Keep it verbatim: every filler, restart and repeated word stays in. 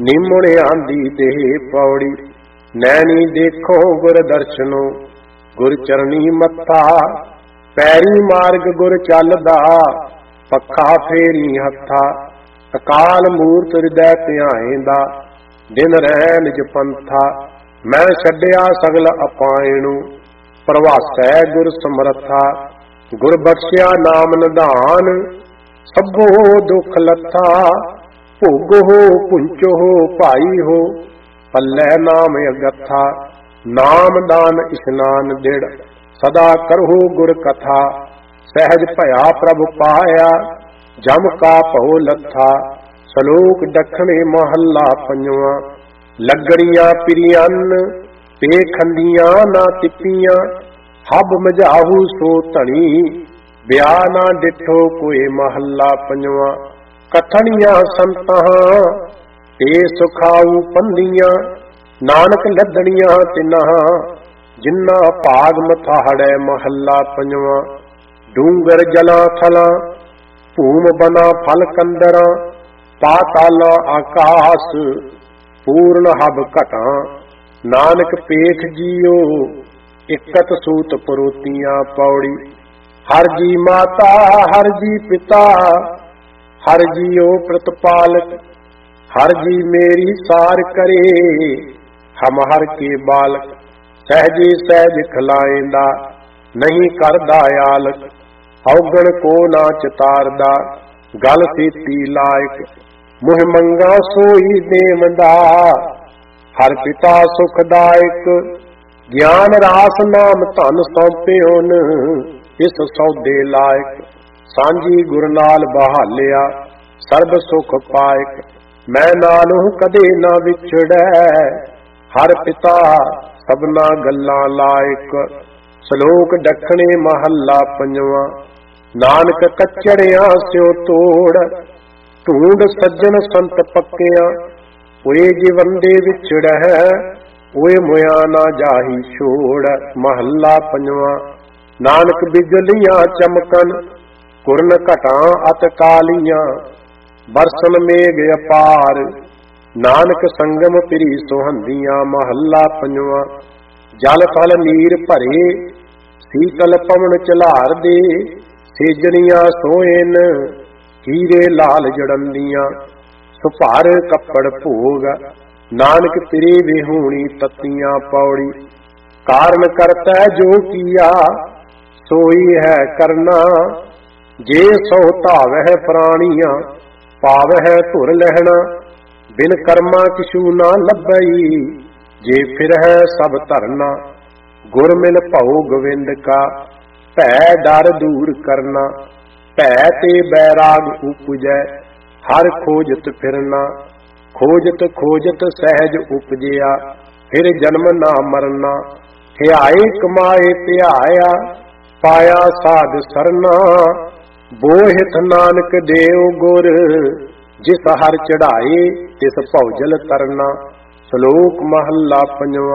ਨਿਮੁਣਿਆਂ ਦੀ ਦੇਹ ਪੌੜੀ, ਨੈਣੀ ਦੇਖੋ ਗੁਰ ਦਰਸ਼ਨੋ, ਗੁਰ ਚਰਣੀ ਮੱਥਾ। ਪੈਰੀ ਮਾਰਗ ਗੁਰ ਚੱਲਦਾ, ਪੱਖਾ ਫੇਰੀ ਹੱਥਾ। ਅਕਾਲ ਮੂਰਤ ਹਿਰਦੈ ਧਿਆਏਂਦਾ, ਦਿਨ ਰਹਿ ਨਿਜ ਪੰਥਾ। ਮੈਂ ਛੱਡਿਆ ਸਗਲ ਅਪਾਇਣੂ, ਪ੍ਰਵਾਸੈ ਗੁਰ ਸਮਰੱਥਾ। ਗੁਰ ਬਖਸ਼ਿਆ ਨਾਮ ਨਿਧਾਨ, ਸਭੋ ਦੁਖ ਲੱਥਾ। ਭੋਗ ਹੋ ਪੁੰਚੋ ਹੋ ਭਾਈ ਹੋ, ਪੱਲੇ ਨਾਮ ਅਗੱਥਾ। ਨਾਮ ਦਾਨ ਇਸ਼ਨਾਨ ਦਿੜ, ਸਦਾ ਕਰਹੁ ਗੁਰ ਕਥਾ। ਸਹਿਜ ਭਇਆ ਪ੍ਰਭ ਪਾਇਆ, ਜਮ ਕਾ ਭਉ ਲੱਥਾ। ਸਲੋਕ ਦੱਖਣੇ ਮਹੱਲਾ ਪੰਜਵਾਂ। ਲੱਗੜੀਆਂ ਪਿਰੀਅਨ, ਪੇਖੰਦੀਆਂ ਨਾ ਤਿੱਪੀਆਂ। ਹਬ ਮਝਾਹੂ ਸੋ ਧਣੀ, ਵਿਆਹ ਨਾ ਡਿਠੋ ਕੋਏ ਮਹੱਲਾ ਪੰਜਵਾਂ। ਕਥਣੀਆਂ ਸੰਤਾਂ, ਤੇ ਸੁਖਾਊ ਪੰਦੀਆਂ। ਨਾਨਕ ਲੱਦਣੀਆਂ ਤਿਨਾਂ, ਜਿੰਨਾ ਭਾਗ ਮਥਾੜੈ ਮਹੱਲਾ ਪੰਜਵਾਂ। ਡੂੰਗਰ ਜਲਾਂ ਥਲਾਂ, ਭੂਮ ਬਨਾ ਫਲ ਕੰਦਰਾਂ। ਪਾਤਾਲਾਂ ਆਕਾਸ, ਪੂਰਨ ਹਬ ਘਟਾਂ। ਨਾਨਕ ਪੇਖ ਜੀਓ, ਇਕਤ ਸੂਤ ਪਰੋਤੀਆਂ ਪੌੜੀ। ਹਰ ਜੀ ਮਾਤਾ ਹਰ ਜੀ ਪਿਤਾ, ਹਰ ਜੀਓ ਪ੍ਰਤਪਾਲਕ। ਹਰ ਜੀ ਮੇਰੀ ਸਾਰ ਕਰੇ, ਹਮ ਹਰ ਕੇ ਬਾਲਕ। ਸਹਿਜੇ ਸਹਿਜ ਖਿਲਾਏਂਦਾ, ਨਹੀਂ ਕਰਦਾ ਆਲਕ। ਔਗਣ ਕੋ ਨਾ ਚਿਤਾਰਦਾ, ਗਲ ਸੇਤੀ ਲਾਇਕ। ਮੁਹਿ ਮੰਗਾ ਸੋਈ ਦੇਵਦਾ, ਹਰ ਪਿਤਾ ਸੁਖਦਾਇਕ। ਗਿਆਨ ਰਾਸ ਨਾਮ ਧਨ ਸੌਂਪਿਓਨ, ਇਸ ਸੌਦੇ ਲਾਇਕ। ਸਾਂਝੀ ਗੁਰ ਨਾਲ ਬਹਾਲਿਆ, ਸਰਬ ਸੁਖ ਪਾਇਕ। ਮੈਂ ਨਾਨੁ ਕਦੇ ਨਾ ਵਿਛੜੈ, ਹਰ ਪਿਤਾ ਸਭਨਾ ਗੱਲਾਂ ਲਾਇਕ। ਸਲੋਕ ਦੱਖਣੇ ਮਹੱਲਾ ਪੰਜਵਾਂ। ਨਾਨਕ ਕੱਚੜਿਆਂ ਸਿਓ ਤੋੜ, ਢੂੰਡ ਸੱਜਣ ਸੰਤ ਪੱਕਿਆਂ। ਹੋਏ ਜਿਵੰਦੇ ਵਿਛੜੈ, ਹੋਏ ਮੁਆ ਨਾ ਜਾਹੀ ਛੋੜ ਮਹੱਲਾ ਪੰਜਵਾਂ। ਨਾਨਕ ਬਿਜਲੀਆਂ ਚਮਕਨ, ਕੁਰਨ ਘਟਾਂ ਅਤ ਕਾਲੀਆਂ। ਬਰਸਨ ਮੇਘ ਅਪਾਰ, ਨਾਨਕ ਸੰਗਮ ਪਿਰੀ ਸੁਹੰਦੀਆਂ ਮਹੱਲਾ ਪੰਜਵਾਂ। ਜਲ ਥਲ ਨੀਰ ਭਰੇ, ਸੀਤਲ ਪਵਨ ਝਲਾਰ ਦੇ। ਸੇਜਣੀਆਂ ਸੋਇਨ, ਹੀਰੇ ਲਾਲ ਜੜੰਦੀਆਂ। ਸੁਭਾਰ ਕੱਪੜ ਭੋਗ, ਨਾਨਕ ਤੇਰੇ ਵਿਹੂਣੀ ਤੱਤੀਆਂ ਪੌੜੀ। ਕਾਰਨ ਕਰਤਾ ਜੋ ਕੀਆ, ਸੋਈ ਹੈ ਕਰਨਾ। ਜੇ ਸੋ ਧਾਵਹਿ ਪ੍ਰਾਣੀਆਂ, ਪਾਵਹਿ ਧੁਰ ਲਹਿਣਾ। ਬਿਨ ਕਰਮਾ ਕਿਛੂ ਨਾ ਲੱਭਈ, ਜੇ ਫਿਰਹਿ ਸਭ ਧਰਨਾ। ਗੁਰ ਮਿਲ ਭਉ ਗੋਵਿੰਦ ਕਾ, ਭੈ ਡਰ ਦੂਰ ਕਰਨਾ। ਭੈ ਤੇ ਬੈਰਾਗ ਉਪਜੈ, ਹਰ ਖੋਜਤ ਫਿਰਨਾ। ਖੋਜਤ ਖੋਜਤ ਸਹਿਜ ਉਪਜਿਆ, ਫਿਰ ਜਨਮ ਨਾ ਮਰਨਾ। ਥਿਆਏ ਕਮਾਏ ਧਿਆਇਆ, ਪਾਇਆ ਸਾਧ ਸਰਨਾ। ਬੋਹਿਤ ਨਾਨਕ ਦੇਉ ਗੁਰ, ਜਿਸ ਹਰ ਚੜਾਏ ਤਿਸ ਭਉਜਲ ਤਰਨਾ। ਸਲੋਕ ਮਹੱਲਾ ਪੰਜਵਾਂ।